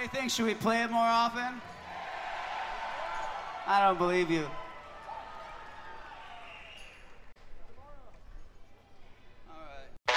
do you think? Should we play it more often? I don't believe you.